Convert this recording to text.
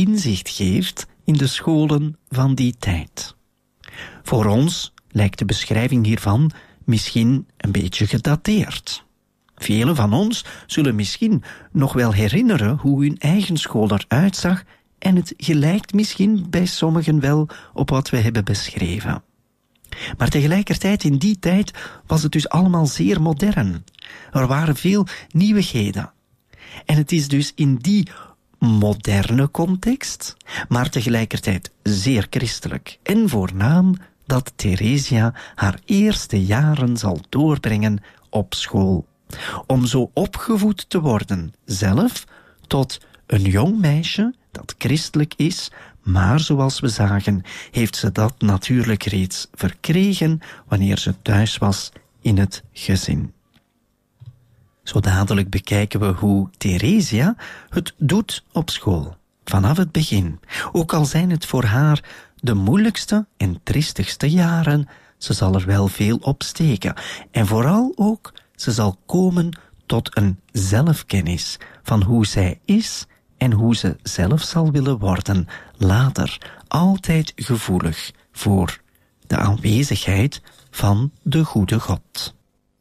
inzicht geeft in de scholen van die tijd. Voor ons lijkt de beschrijving hiervan misschien een beetje gedateerd. Velen van ons zullen misschien nog wel herinneren hoe hun eigen school eruit zag en het gelijkt misschien bij sommigen wel op wat we hebben beschreven. Maar tegelijkertijd in die tijd was het dus allemaal zeer modern. Er waren veel nieuwigheden. En het is dus in die moderne context, maar tegelijkertijd zeer christelijk en voornaam, dat Theresia haar eerste jaren zal doorbrengen op school. Om zo opgevoed te worden, zelf, tot een jong meisje dat christelijk is, maar zoals we zagen, heeft ze dat natuurlijk reeds verkregen wanneer ze thuis was in het gezin. Zo dadelijk bekijken we hoe Theresia het doet op school, vanaf het begin. Ook al zijn het voor haar de moeilijkste en triestigste jaren, ze zal er wel veel op steken. En vooral ook, ze zal komen tot een zelfkennis van hoe zij is en hoe ze zelf zal willen worden, later altijd gevoelig voor de aanwezigheid van de goede God.